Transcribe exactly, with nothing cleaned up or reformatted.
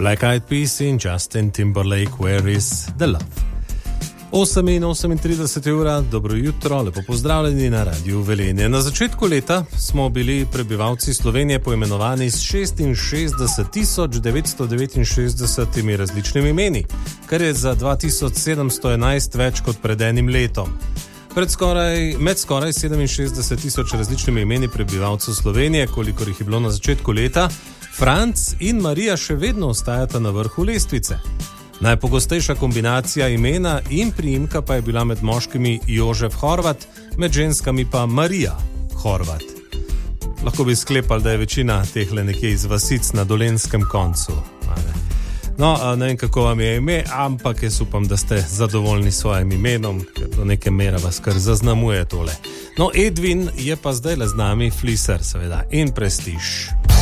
Black Eyed Peas in Justin Timberlake, Where is the Love? osem in osemintrideset ura, dobro jutro, lepo pozdravljeni na Radiu Velenje. Na začetku leta smo bili prebivalci Slovenije poimenovani s šestinšestdeset tisoč devetsto devetinšestdesetimi različnimi imeni, kar je za dva tisoč sedemsto enajst več kot pred enim letom. Pred skoraj, med skoraj sedeminšestdeset tisoč različnimi imeni prebivalcev Slovenije, kolikor jih je bilo na začetku leta, Franc in Marija še vedno ostajata na vrhu lestvice. Najpogostejša kombinacija imena in priimka pa je bila med moškimi Jožef Horvat, med ženskami pa Marija Horvat. Lahko bi sklepali, da je večina tehle nekje iz vasic na Dolenjskem koncu. No, ne vem, kako vam je ime, ampak jaz upam, da ste zadovoljni s svojim imenom, ker do neke mere vas kar zaznamuje tole. No, Edvin je pa zdaj le z nami, Fliser seveda, in Prestiž.